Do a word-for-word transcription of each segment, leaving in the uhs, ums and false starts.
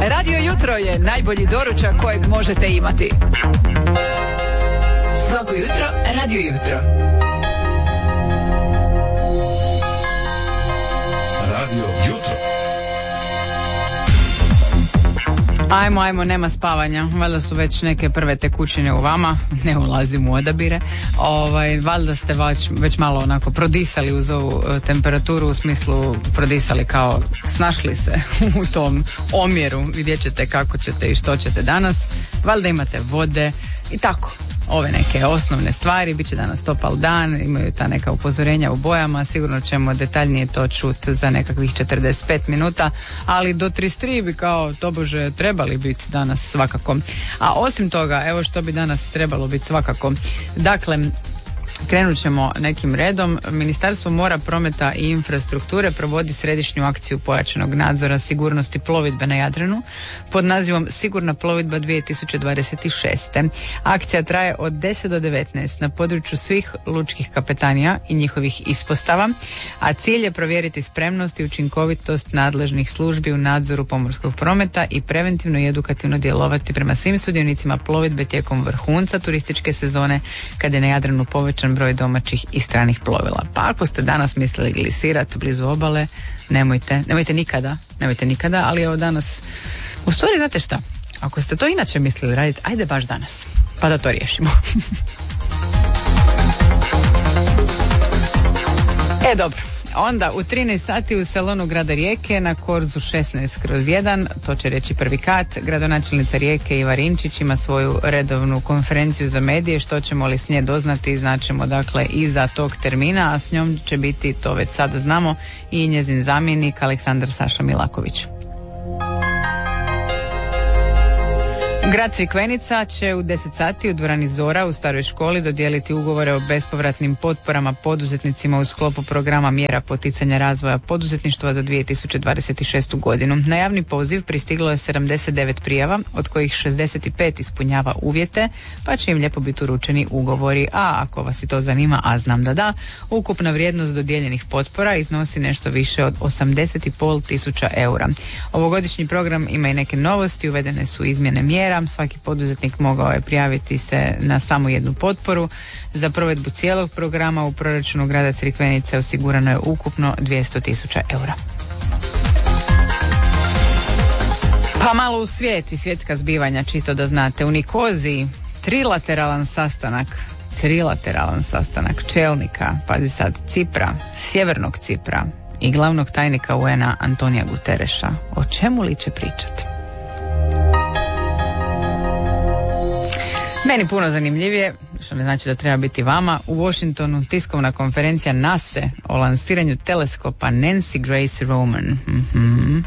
Radio Jutro je najbolji doručak kojeg možete imati. Svako jutro, Radio Jutro. Radio Jutro. Ajmo, ajmo, nema spavanja. Valjda su već neke prve tekućine u vama. Ne ulazim u odabire. Ovaj, valjda ste već, već malo onako prodisali uz ovu uh, temperaturu, u smislu prodisali kao snašli se u tom omjeru, vidjet ćete kako ćete i što ćete danas. Valjda imate vode i tako. Ove neke osnovne stvari, bit će danas topal dan, imaju ta neka upozorenja u bojama, sigurno ćemo detaljnije to čuti za nekakvih četrdeset pet minuta, ali do trideset tri bi kao tobože trebali biti danas svakako. A osim toga, evo što bi danas trebalo biti svakako. Dakle, krenut ćemo nekim redom. Ministarstvo mora, prometa i infrastrukture provodi središnju akciju pojačanog nadzora sigurnosti plovidbe na Jadranu pod nazivom Sigurna plovidba dvije tisuće dvadeset šest. Akcija traje od deset do devetnaest na području svih lučkih kapetanija i njihovih ispostava, a cilj je provjeriti spremnost i učinkovitost nadležnih službi u nadzoru pomorskog prometa i preventivno i edukativno djelovati prema svim sudionicima plovidbe tijekom vrhunca turističke sezone kad je na Jadranu povećan broj domaćih i stranih plovila. Pa ako ste danas mislili glisirati blizu obale, nemojte, nemojte nikada, nemojte nikada, ali evo danas, u stvari znate šta, ako ste to inače mislili raditi, ajde baš danas, pa da to riješimo. E, dobro. Onda u trinaest sati u salonu grada Rijeke na Korzu šesnaest kroz jedan, to će reći prvi kat, gradonačelnica Rijeke Iva Rimčić ima svoju redovnu konferenciju za medije, što ćemo li s nje doznati, značimo dakle iza tog termina, a s njom će biti, to već sada znamo, i njezin zamjenik Aleksandar Saša Milaković. Grad Crikvenica će u deset sati u dvorani Zora u staroj školi dodijeliti ugovore o bespovratnim potporama poduzetnicima u sklopu programa mjera poticanja razvoja poduzetništva za dvije tisuće dvadeset šestu godinu. Na javni poziv pristiglo je sedamdeset devet prijava, od kojih šezdeset pet ispunjava uvjete, pa će im lijepo biti uručeni ugovori. A ako vas i to zanima, a znam da da, ukupna vrijednost dodijeljenih potpora iznosi nešto više od osamdeset i pol tisuća eura. Ovogodišnji program ima i neke novosti, uvedene su izmjene mjera. Svaki poduzetnik mogao je prijaviti se na samo jednu potporu. Za provedbu cijelog programa u proračunu grada Crikvenice osigurano je ukupno dvjesto tisuća eura. Pa malo u svijet i svjetska zbivanja, čisto da znate. U Nikoziji trilateralan sastanak trilateralan sastanak čelnika, pazi sad, Cipra, sjevernog Cipra i glavnog tajnika U N A Antonija Gutereša. O čemu li će pričati? Meni puno zanimljivije, što ne znači da treba biti vama. U Washingtonu tiskovna konferencija NASA o lansiranju teleskopa Nancy Grace Roman. Mm-hmm.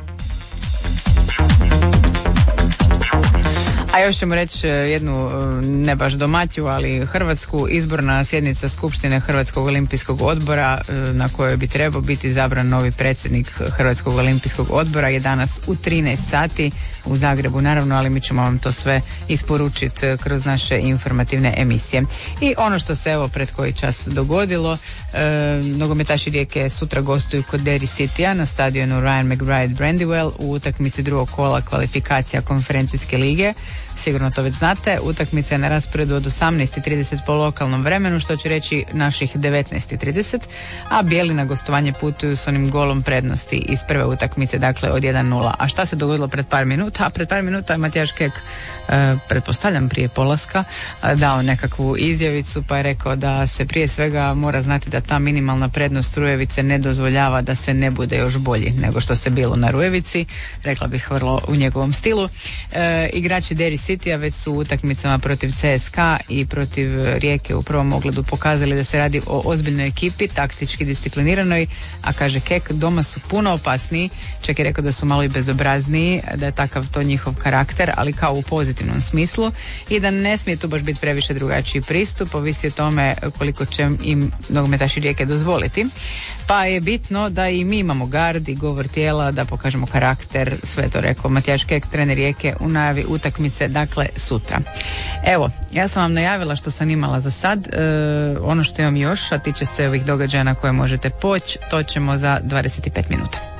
A još ćemo reći jednu ne baš domaću, ali hrvatsku, izborna sjednica Skupštine Hrvatskog olimpijskog odbora na kojoj bi trebao biti izabran novi predsjednik Hrvatskog olimpijskog odbora je danas u trinaest sati u Zagrebu, naravno, ali mi ćemo vam to sve isporučiti kroz naše informativne emisije. I ono što se evo pred koji čas dogodilo, e, nogometaši Rijeke sutra gostuju kod Derry Citya na stadionu Ryan McBride Brandywell u utakmici drugog kola kvalifikacija konferencijske lige. Sigurno to već znate, utakmica je na rasporedu od osamnaest i trideset po lokalnom vremenu, što će reći naših devetnaest i trideset, a bijeli na gostovanje putuju s onim golom prednosti iz prve utakmice, dakle od jedan nula. A šta se dogodilo pred par minuta? A pred par minuta je Matijaš Kek, e, pretpostavljam prije polaska, e, dao nekakvu izjavicu, pa je rekao da se prije svega mora znati da ta minimalna prednost Rujevice ne dozvoljava da se ne bude još bolji nego što se bilo na Rujevici, rekla bih vrlo u njegovom stilu. E, igrači Derry Citya već su u utakmicama protiv C S K A i protiv Rijeke u prvom ogledu pokazali da se radi o ozbiljnoj ekipi, taktički discipliniranoj, a kaže Kek, doma su puno opasniji, čak je rekao da su malo i bezobrazniji, da je takav to njihov karakter, ali kao u pozitivnom smislu, i da ne smije tu baš biti previše drugačiji pristup, ovisi o tome koliko će im nogometaši Rijeke dozvoliti. Pa je bitno da i mi imamo gard i govor tijela, da pokažemo karakter, sve to rekao Matijaš Kek, trener Rijeke u najavi utakmice, dakle sutra. Evo, ja sam vam najavila što sam imala za sad, e, ono što imam još, a tiče se ovih događaja na koje možete poći, to ćemo za dvadeset pet minuta.